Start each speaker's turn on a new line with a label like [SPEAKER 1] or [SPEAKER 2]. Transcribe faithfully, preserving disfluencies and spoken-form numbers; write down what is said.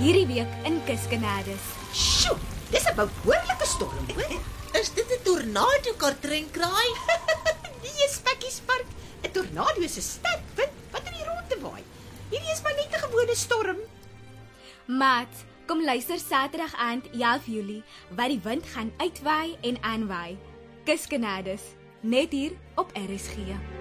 [SPEAKER 1] hierdie week in Kuskenades.
[SPEAKER 2] Sjoe, dis 'n behoorlike storm, hoor.
[SPEAKER 3] Is dit 'n tornado, Katrinkraai?
[SPEAKER 2] Nee, Spekkiespark. 'n Tornado is 'n sterk wind wat in die rondte waai. Hierdie is maar net 'n gewone storm.
[SPEAKER 1] Maat, kom luister Saterdag aand elf Julie, wat die wind gaan uitwaai en aanwaai. Kuskenades, net hier op R S G.